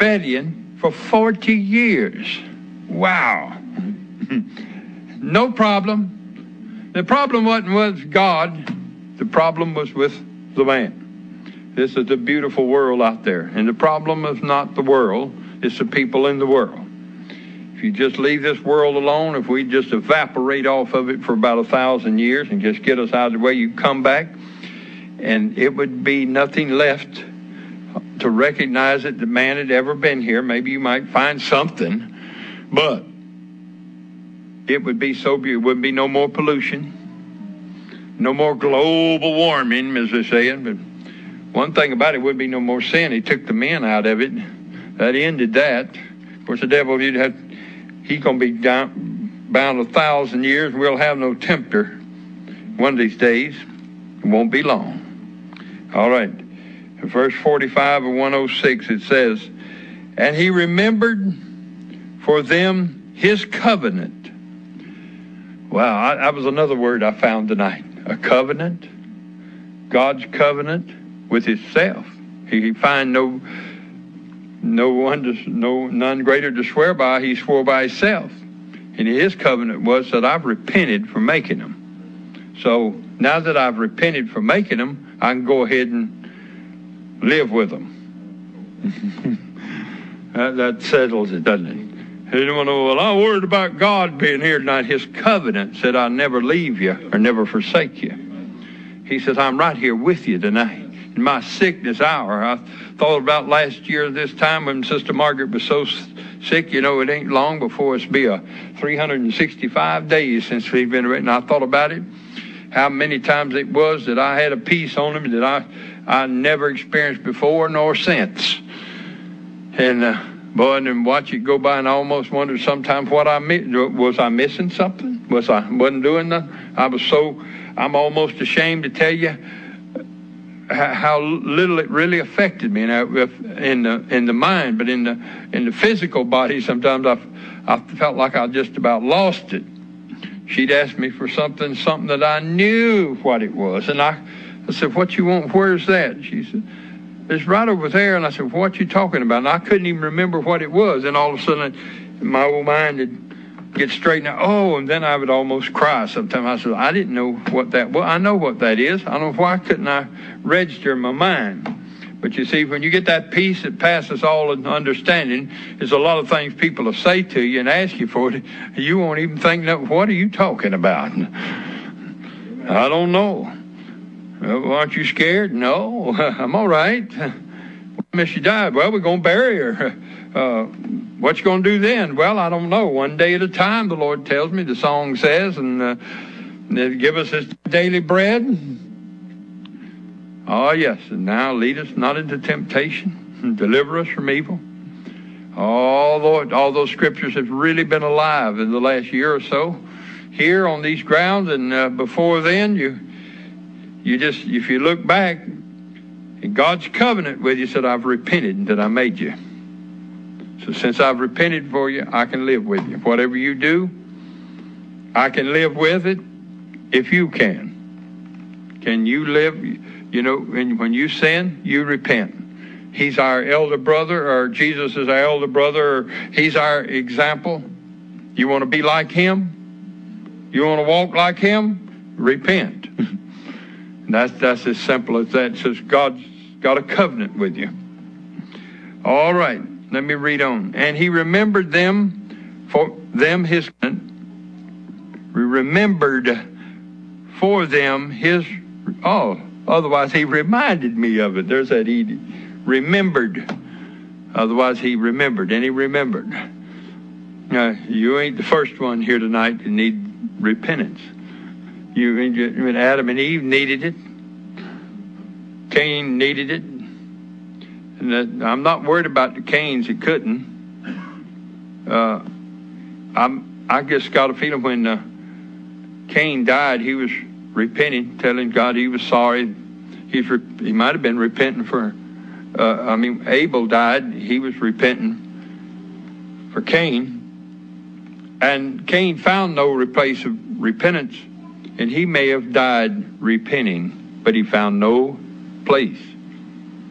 rebellion for 40 years. Wow. No problem. The problem wasn't with God. The problem was with the man. This is a beautiful world out there. And the problem is not the world. It's the people in the world. If you just leave this world alone, if we just evaporate off of it for about 1,000 years and just get us out of the way, you come back, and it would be nothing left to recognize that the man had ever been here. Maybe you might find something, but it would be so beautiful. It wouldn't be no more pollution, no more global warming, as they're saying. But one thing about it, would be no more sin. He took the men out of it. That ended that. Of course, the devil, he's going to be bound 1,000 years, and we'll have no tempter one of these days. It won't be long. All right. In verse 45 of 106, it says, and he remembered for them his covenant. Wow, that was another word I found tonight. A covenant. God's covenant with himself. He find none greater to swear by. He swore by himself. And his covenant was that I've repented for making them. So now that I've repented for making them, I can go ahead and live with them. that settles it, doesn't it? You don't want to know, well, I'm worried about God being here tonight. His covenant said, I'll never leave you or never forsake you. He says, I'm right here with you tonight. In my sickness hour, I thought about last year this time when Sister Margaret was so sick. You know, it ain't long before it's be 365 days since we've been written. I thought about it, how many times it was that I had a peace on him that I never experienced before nor since. And boy, and then watch it go by, and I almost wondered sometimes what I missed. Was I missing something? Wasn't doing nothing? I'm almost ashamed to tell you how little it really affected me in the mind, but in the physical body, sometimes I felt like I just about lost it. She'd ask me for something that I knew what it was, and I said, "What you want? Where's that?" She said, "It's right over there." And I said, "What you talking about?" And I couldn't even remember what it was. And all of a sudden, my old mind would get straightened out. Oh, and then I would almost cry sometimes. I said, "I didn't know what that was. I know what that is. I don't know why couldn't I register in my mind." But you see, when you get that peace that passes all understanding, there's a lot of things people will say to you and ask you for it. You won't even think, what are you talking about? I don't know. Aren't you scared? No, I'm all right. Miss, she died. Well, we're going to bury her. What you going to do then? Well, I don't know. One day at a time, the Lord tells me, the song says, and give us this daily bread. Oh, yes, and now lead us not into temptation, and deliver us from evil. Oh, Lord, all those scriptures have really been alive in the last year or so here on these grounds, and before then, you just, if you look back, God's covenant with you said, I've repented that I made you. So since I've repented for you, I can live with you. Whatever you do, I can live with it if you can. Can you live? You know, when you sin, you repent. He's our elder brother, or Jesus is our elder brother, or he's our example. You want to be like him? You want to walk like him? Repent. That's as simple as that. It says God's got a covenant with you. All right, let me read on. And he remembered them for them his covenant. We remembered for them his, otherwise he reminded me of it. There's that he remembered. Otherwise he remembered, and he remembered. Now, you ain't the first one here tonight to need repentance. Adam and Eve needed it. Cain needed it. And I'm not worried about the Cains that couldn't. I just got a feeling when Cain died, he was repenting, telling God he was sorry. He might have been repenting for, Abel died. He was repenting for Cain. And Cain found no place of repentance. And he may have died repenting, but he found no place.